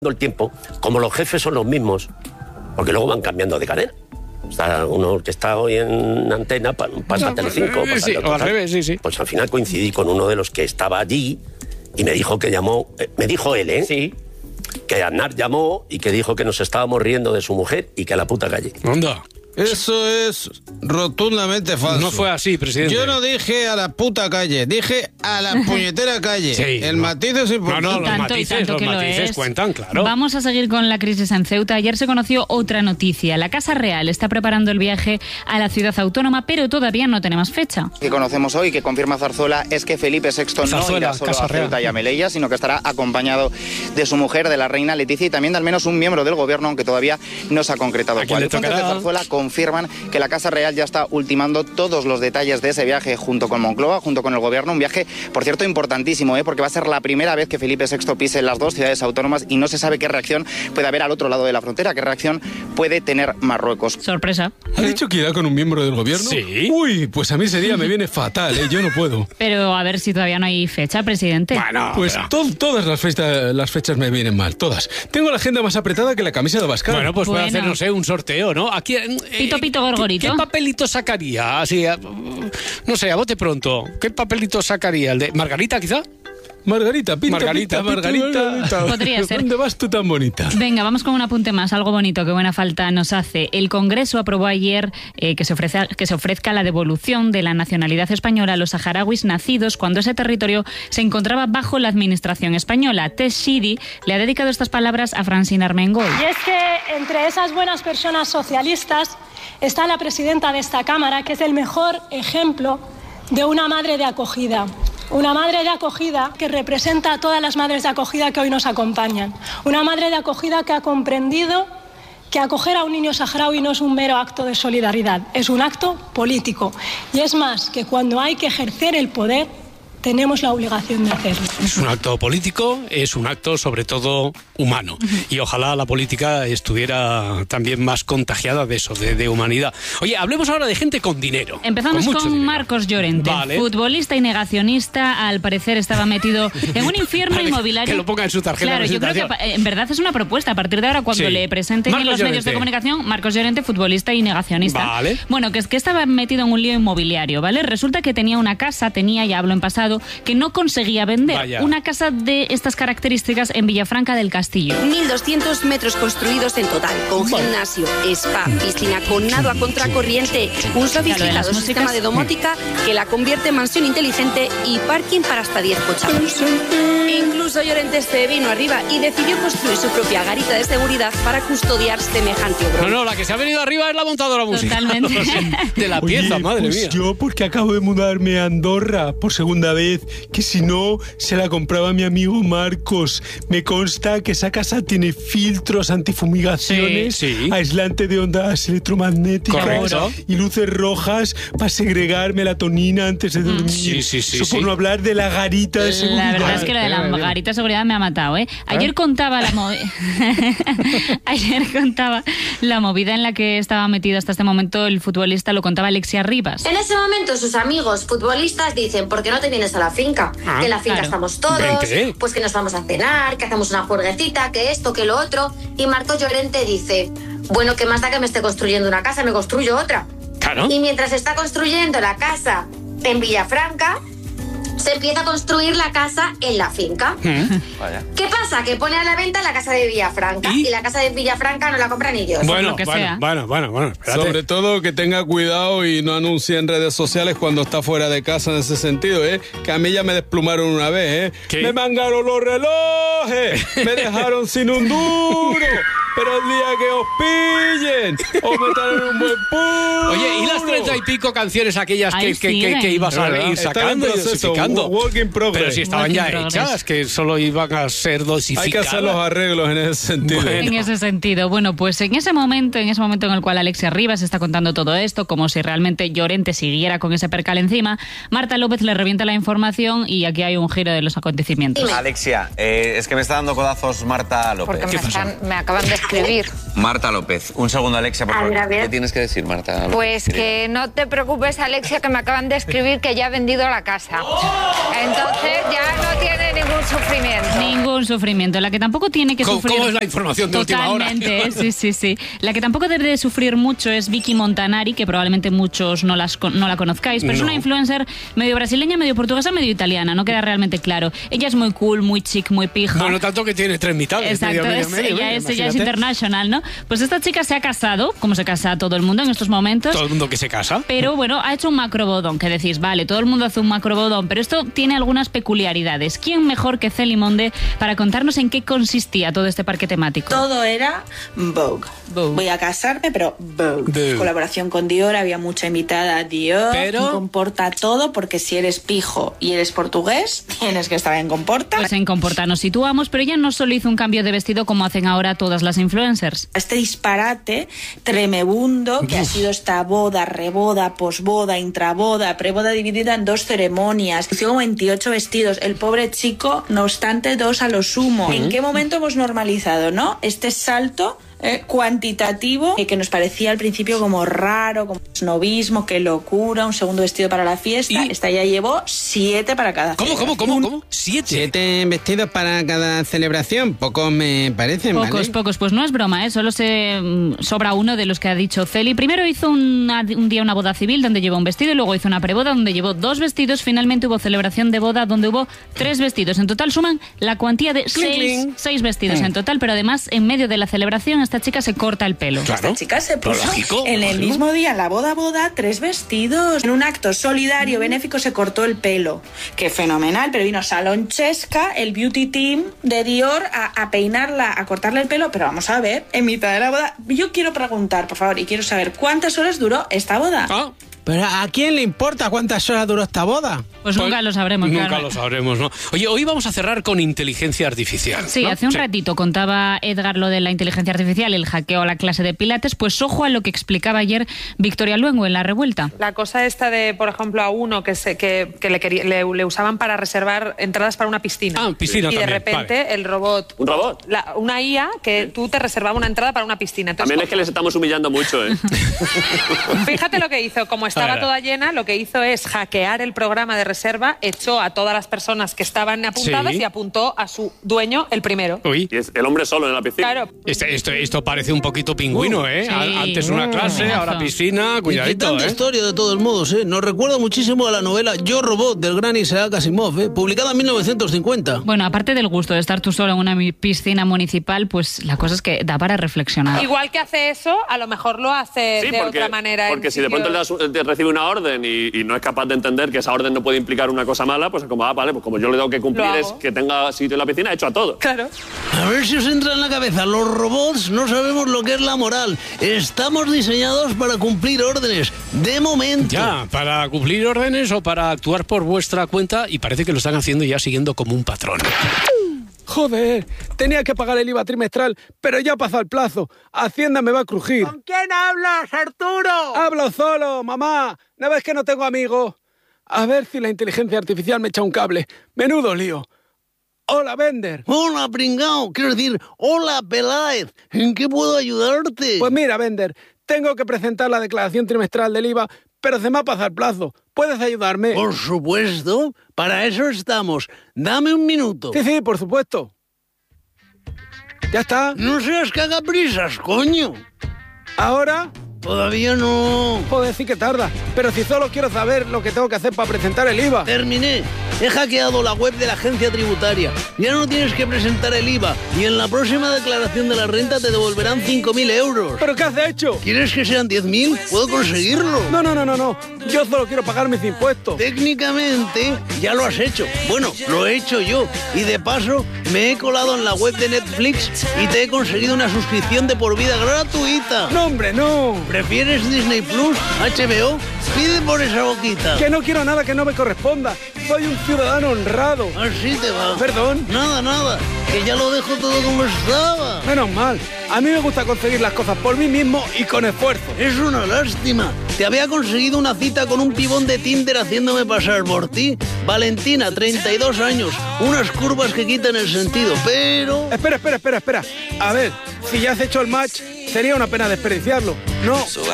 el tiempo, como los jefes son los mismos, porque luego van cambiando de cadena. Está uno que está hoy en Antena, pasa a Telecinco, pasa sí, o al revés, sí. Pues al final coincidí con uno de los que estaba allí y me dijo que llamó, me dijo él, Sí. que Aznar llamó y que dijo que nos estábamos riendo de su mujer y que a la puta calle. Anda. Eso es rotundamente falso. No fue así, presidente. Yo no dije a la puta calle, dije a la puñetera calle. Sí, el matiz es importante. No, los Tanto y tanto que lo matices es. cuentan, claro. Vamos a seguir con la crisis en Ceuta. Ayer se conoció otra noticia. La Casa Real está preparando el viaje a la ciudad autónoma, pero todavía no tenemos fecha. Que conocemos hoy, que confirma Zarzuela, es que Felipe VI no irá solo a Ceuta y a Melilla, sino que estará acompañado de su mujer, de la reina Leticia, y también de al menos un miembro del gobierno, aunque todavía no se ha concretado cuál. Fuentes de Zarzuela confirman que la Casa Real ya está ultimando todos los detalles de ese viaje junto con Moncloa, junto con el gobierno. Un viaje, por cierto, importantísimo, porque va a ser la primera vez que Felipe VI pise las dos ciudades autónomas y no se sabe qué reacción puede haber al otro lado de la frontera, qué reacción puede tener Marruecos. Sorpresa. ¿Ha dicho que irá con un miembro del gobierno? Sí. Uy, pues a mí ese día me viene fatal, yo no puedo. Pero a ver si todavía no hay fecha, presidente. Bueno, Pues todas las fechas me vienen mal, todas. Tengo la agenda más apretada que la camisa de Abascal. Bueno, pues puede hacer, no sé, un sorteo, ¿no? Aquí, Pito, gorgorito. ¿Qué papelito sacaría? Así, no sé, a bote pronto. ¿Qué papelito sacaría? ¿El de Margarita, quizá? Margarita. Margarita. Podría ser. ¿Dónde vas tú tan bonita? Venga, vamos con un apunte más, algo bonito que buena falta nos hace. El Congreso aprobó ayer que se ofrezca la devolución de la nacionalidad española a los saharauis nacidos cuando ese territorio se encontraba bajo la administración española. Tess Shidi le ha dedicado estas palabras a Francine Armengol. Y es que entre esas buenas personas socialistas está la presidenta de esta Cámara, que es el mejor ejemplo de una madre de acogida. Una madre de acogida que representa a todas las madres de acogida que hoy nos acompañan. Una madre de acogida que ha comprendido que acoger a un niño saharaui no es un mero acto de solidaridad, es un acto político. Y es más, que cuando hay que ejercer el poder, tenemos la obligación de hacerlo. Es un acto político, es un acto sobre todo humano. Y ojalá la política estuviera también más contagiada de eso, de humanidad. Oye, hablemos ahora de gente con dinero. Empezamos con con Marcos Llorente, vale. Futbolista y negacionista. Al parecer estaba metido en un infierno inmobiliario. Que lo ponga en su tarjeta. Claro, yo creo que en verdad es una propuesta. A partir de ahora, cuando le presenten Marcos en los Llorente. medios de comunicación, Marcos Llorente, futbolista y negacionista. Vale. Bueno, que es que estaba metido en un lío inmobiliario, ¿vale? Resulta que tenía una casa, ya hablo en pasado, que no conseguía vender. Vaya. Una casa de estas características en Villafranca del Castillo. 1.200 metros construidos en total, con gimnasio, spa, piscina con nado a contracorriente, un sofisticado sistema de domótica que la convierte en mansión inteligente y parking para hasta 10 coches. Incluso Llorente se vino arriba y decidió construir su propia garita de seguridad para custodiar semejante obra. No, la que se ha venido arriba es la montadora musical. Totalmente. De la pieza, madre pues mía. yo porque acabo de mudarme a Andorra por segunda vez, que si no se la compraba mi amigo Marcos. Me consta que esa casa tiene filtros antifumigaciones, Sí. aislante de ondas electromagnéticas Correcto. y luces rojas para segregar melatonina antes de dormir. Sí. Eso por no hablar de la garita de seguridad. La verdad es que lo de la garita de seguridad me ha matado, ¿eh? Ayer contaba la movida en la que estaba metido hasta este momento el futbolista, lo contaba Alexia Rivas. En ese momento sus amigos futbolistas dicen, ¿por qué no te vienes a la finca? Que en la finca estamos todos, Vente. pues que nos vamos a cenar, que hacemos una juerguecita, que esto, que lo otro. Y Marcos Llorente dice, bueno, ¿qué más da que me esté construyendo una casa? Me construyo otra. Claro. Y mientras está construyendo la casa en Villafranca, se empieza a construir la casa en la finca. ¿Qué pasa? Que pone a la venta la casa de Villafranca y la casa de Villafranca no la compran ellos. Bueno, sea. espérate. Sobre todo que tenga cuidado y no anuncie en redes sociales cuando está fuera de casa en ese sentido, que a mí ya me desplumaron una vez, ¿Qué? Me mangaron los relojes, me dejaron sin un duro, pero el día que os pillen, os meterán en un buen puro. Oye, ¿y las 30 y pico canciones aquellas Ahí que siguen. ibas a ir sacando y dosificando? Work in progress. Pero si estaban ya Work in hechas, progress. que solo iban a ser dosificadas. Hay que hacer los arreglos en ese sentido. En ese sentido. Bueno, pues en ese momento en el cual Alexia Rivas está contando todo esto, como si realmente Llorente siguiera con ese percal encima, Marta López le revienta la información y aquí hay un giro de los acontecimientos. Alexia, es que me está dando codazos Marta López. Porque me acaban de escribir. Marta López. Un segundo, Alexia, por favor. A ver. ¿Qué tienes que decir, Marta López? Pues que no te preocupes, Alexia, que me acaban de escribir que ya ha vendido la casa. Entonces ya no tiene ningún sufrimiento. Ningún sufrimiento. La que tampoco tiene que sufrir... ¿Cómo es la información de última hora? Totalmente, sí. La que tampoco debe de sufrir mucho es Vicky Montanari, que probablemente muchos no la conozcáis, pero es una influencer medio brasileña, medio portuguesa, medio italiana, no queda realmente claro. Ella es muy cool, muy chic, muy pija. Bueno, tanto que tiene 3 mitades. Exacto, ella es international, ¿no? Pues esta chica se ha casado, como se casa todo el mundo en estos momentos. Todo el mundo que se casa. Pero bueno, ha hecho un macrobodón, que decís, vale, todo el mundo hace un macrobodón, pero esto tiene algunas peculiaridades. ¿Quién mejor que Celimonde para contarnos en qué consistía todo este parque temático? Todo era Vogue. Voy a casarme, pero Vogue. Colaboración con Dior, había mucha invitada a Dior. Pero... Comporta todo, porque si eres pijo y eres portugués, tienes que estar en Comporta. Pues en Comporta nos situamos, pero ella no solo hizo un cambio de vestido como hacen ahora todas las influencers. Este disparate tremebundo que ha sido esta boda, reboda, posboda, intraboda, preboda dividida en 2 ceremonias. Hizo 28 vestidos. El pobre chico, no obstante, 2 a lo sumo. ¿En qué momento hemos normalizado, no? Este salto cuantitativo que nos parecía al principio como raro, como snobismo, qué locura, un segundo vestido para la fiesta. Esta ya llevó 7 para cada. ¿Cómo? ¿7? 7 vestidos para cada celebración. Pocos me parecen, Pocos. Pues no es broma, solo se sobra uno de los que ha dicho Celi. Primero hizo un día una boda civil donde llevó un vestido, y luego hizo una preboda donde llevó 2 vestidos. Finalmente hubo celebración de boda donde hubo 3 vestidos. En total suman la cuantía de 6 vestidos en total, pero además en medio de la celebración esta chica se corta el pelo. Claro. Esta chica se puso en el mismo día, en la boda, 3 vestidos. En un acto solidario, benéfico, se cortó el pelo. Qué fenomenal, pero vino Salonchesca, el beauty team de Dior, a peinarla, a cortarle el pelo. Pero vamos a ver, en mitad de la boda, yo quiero preguntar, por favor, y quiero saber cuántas horas duró esta boda. ¿Pero a quién le importa cuántas horas duró esta boda? Pues nunca lo sabremos, Nunca claro. lo sabremos, ¿no? Oye, hoy vamos a cerrar con inteligencia artificial. Sí, ¿no? hace un ratito contaba Edgar lo de la inteligencia artificial, el hackeo a la clase de Pilates, pues ojo a lo que explicaba ayer Victoria Luengo en La Revuelta. La cosa esta de, por ejemplo, a uno que le usaban para reservar entradas para una piscina. Piscina y también, de repente vale. el robot... ¿Un robot? Una IA que tú te reservaba una entrada para una piscina. Entonces, también es que les estamos humillando mucho, ¿eh? Fíjate lo que hizo. Como estaba toda llena, lo que hizo es hackear el programa de reserva, echó a todas las personas que estaban apuntadas y apuntó a su dueño el primero. Uy. Y es el hombre solo en la piscina. Claro. Esto parece un poquito pingüino, ¿eh? Sí. Antes una clase, ahora piscina, cuidadito, tanta historia de todos modos, ¿eh? Nos recuerda muchísimo a la novela Yo, Robot, del gran Isaac Asimov, publicada en 1950. Bueno, aparte del gusto de estar tú solo en una piscina municipal, pues la cosa es que da para reflexionar. Igual que hace eso, a lo mejor lo hace de otra manera. Porque si de pronto recibe una orden y no es capaz de entender que esa orden no puede implicar una cosa mala, pues es como, vale, pues como yo le tengo que cumplir es que tenga sitio en la piscina, he hecho a todo. Claro. A ver si os entra en la cabeza, los robots no sabemos lo que es la moral. Estamos diseñados para cumplir órdenes, de momento. Ya, para cumplir órdenes o para actuar por vuestra cuenta, y parece que lo están haciendo ya siguiendo como un patrón. Joder, tenía que pagar el IVA trimestral, pero ya ha pasado el plazo. Hacienda me va a crujir. ¿Con quién hablas, Arturo? Hablo solo, mamá. ¿No ves que no tengo amigos? A ver si la inteligencia artificial me echa un cable. Menudo lío. Hola, Bender. Hola, pringao. Quiero decir, hola, Peláez. ¿En qué puedo ayudarte? Pues mira, Bender, tengo que presentar la declaración trimestral del IVA, pero se me ha pasado el plazo. ¿Puedes ayudarme? Por supuesto. Para eso estamos. Dame un minuto. Sí, por supuesto. ¿Ya está? No seas cagaprisas, coño. ¿Ahora? Todavía no. Joder, sí que tarda. Pero si solo quiero saber lo que tengo que hacer para presentar el IVA. Terminé. He hackeado la web de la agencia tributaria. Ya no tienes que presentar el IVA. Y en la próxima declaración de la renta te devolverán 5.000 euros. ¿Pero qué has hecho? ¿Quieres que sean 10.000? ¿Puedo conseguirlo? No. Yo solo quiero pagar mis impuestos. Técnicamente, ya lo has hecho. Bueno, lo he hecho yo. Y de paso, me he colado en la web de Netflix y te he conseguido una suscripción de por vida gratuita. No, hombre, no. ¿Prefieres Disney Plus, HBO? Pide por esa boquita. Que no quiero nada que no me corresponda. Soy un ciudadano honrado. Así te va. ¿Perdón? Nada. Que ya lo dejo todo como estaba. Menos mal. A mí me gusta conseguir las cosas por mí mismo y con esfuerzo. Es una lástima. Te había conseguido una cita con un pibón de Tinder haciéndome pasar por ti. Valentina, 32 años. Unas curvas que quitan el sentido, pero... Espera. A ver, si ya has hecho el match, sería una pena desperdiciarlo. No.